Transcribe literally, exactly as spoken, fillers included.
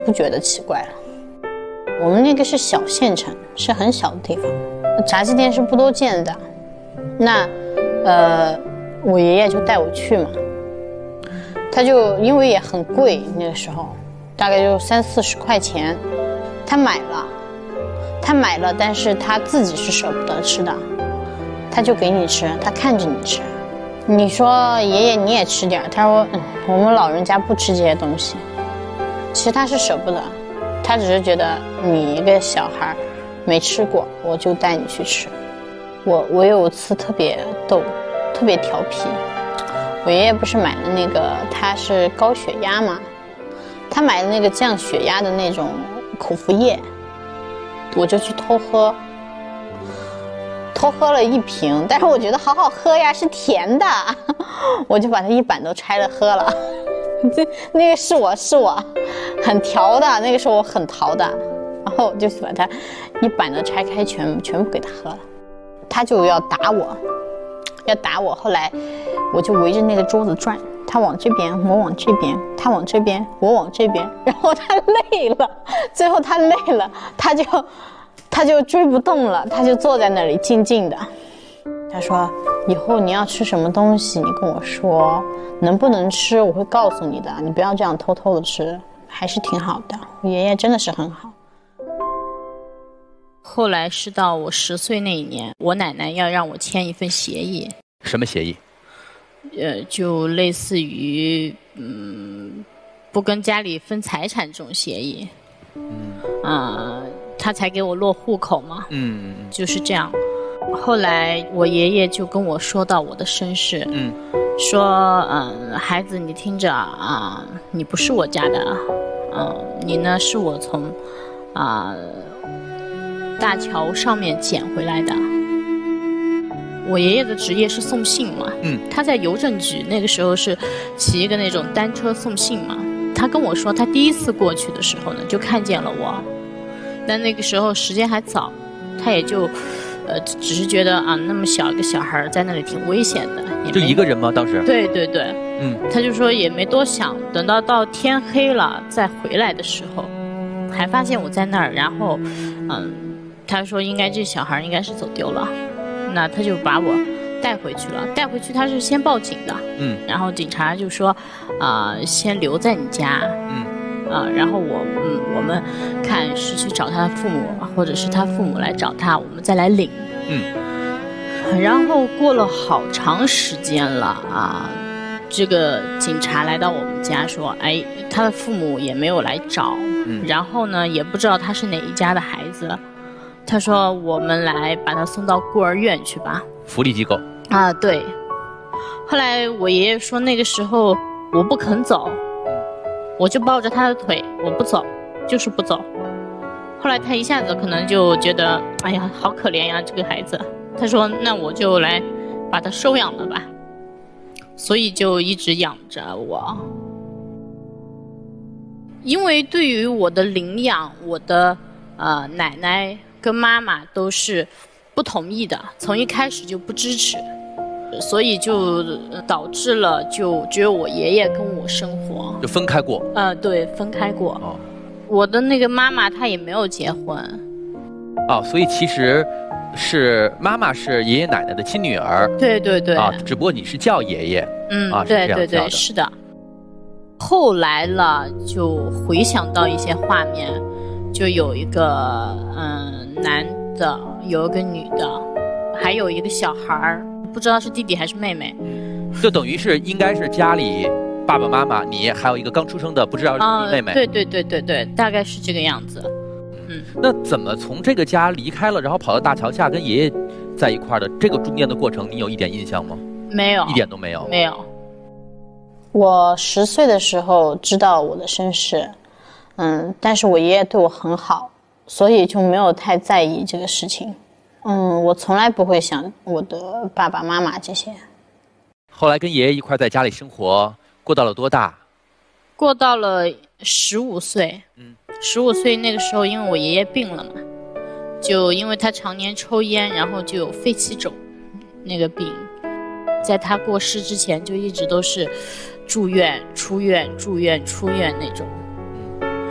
不觉得奇怪了。我们那个是小县城，是很小的地方，炸鸡店是不多见的。那呃我爷爷就带我去嘛，他就因为也很贵，那个时候大概就三四十块钱，他买了他买了但是他自己是舍不得吃的，他就给你吃，他看着你吃。你说爷爷你也吃点，他说、嗯、我们老人家不吃这些东西。其实他是舍不得，他只是觉得你一个小孩没吃过，我就带你去吃。我我有一次特别逗，特别调皮。我爷爷不是买了那个，他是高血压嘛，他买的那个降血压的那种口服液，我就去偷喝，偷喝了一瓶，但是我觉得好好喝呀，是甜的，我就把它一板都拆了喝了。这那个是我是我很调的，那个时候我很淘的，然后我就把它一板都拆开，全全部给他喝了。他就要打我，要打我，后来我就围着那个桌子转，他往这边，我往这边，他往这边，我往这边，然后他累了，最后他累了，他就他就追不动了，他就坐在那里静静的。他说以后你要吃什么东西你跟我说，能不能吃我会告诉你的，你不要这样偷偷的吃，还是挺好的。我爷爷真的是很好。 后来是到我十岁那一年，我奶奶要让我签一份协议。 什么协议？ 呃，就类似于嗯，不跟家里分财产这种协议。嗯啊、呃，他才给我落户口嘛。嗯，就是这样。后来我爷爷就跟我说到我的身世，嗯，说嗯、呃，孩子你听着啊、呃，你不是我家的，嗯、呃，你呢是我从啊。呃大桥上面捡回来的。我爷爷的职业是送信嘛，嗯，他在邮政局那个时候是骑一个那种单车送信嘛。他跟我说他第一次过去的时候呢就看见了我，但那个时候时间还早，他也就呃只是觉得啊那么小一个小孩在那里挺危险的。 就一个人吗当时？ 对对对，嗯，他就说也没多想，等到到天黑了再回来的时候还发现我在那儿，然后嗯他说应该这小孩应该是走丢了，那他就把我带回去了。带回去他是先报警的，嗯，然后警察就说啊、呃、先留在你家，嗯啊、呃、然后我嗯我们看是去找他父母，或者是他父母来找他，我们再来领。嗯，然后过了好长时间了啊，这个警察来到我们家说，哎，他的父母也没有来找，嗯，然后呢也不知道他是哪一家的孩子。他说我们来把他送到孤儿院去吧， 福利机构啊，对。后来我爷爷说那个时候我不肯走，我就抱着他的腿，我不走，就是不走。后来他一下子可能就觉得哎呀好可怜呀这个孩子，他说那我就来把他收养了吧，所以就一直养着我。因为对于我的领养，我的呃奶奶跟妈妈都是不同意的，从一开始就不支持，所以就导致了就只有我爷爷跟我生活， 就分开过。 呃，对，分开过。哦，我的那个妈妈她也没有结婚。 哦，所以其实是妈妈是爷爷奶奶的亲女儿。 对对对。 啊，只不过你是叫爷爷。 嗯， 啊， 对对对，是的。后来了，就回想到一些画面。就有一个嗯男的，有一个女的，还有一个小孩儿，不知道是弟弟还是妹妹。 就等于是应该是家里爸爸妈妈你还有一个刚出生的不知道是你妹妹。 对对对对对，大概是这个样子。嗯， 那怎么从这个家离开了，然后跑到大桥下跟爷爷在一块的这个中间的过程，你有一点印象吗？ 没有， 一点都没有。 没有。 我十岁的时候知道我的身世。嗯，但是我爷爷对我很好，所以就没有太在意这个事情。嗯，我从来不会想我的爸爸妈妈这些。 后来跟爷爷一块在家里生活，过到了多大？ 过到了十五岁。嗯，十五岁那个时候，因为我爷爷病了嘛，就因为他常年抽烟，然后就有肺气肿那个病，在他过世之前就一直都是住院、出院、住院、出院那种。